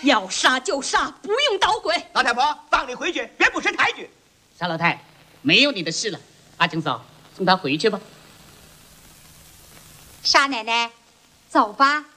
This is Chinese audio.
要杀就杀，不用捣鬼。 老太婆，放你回去，别不识抬举。 沙老太，没有你的事了。阿金嫂，送她回去吧。 沙奶奶，走吧。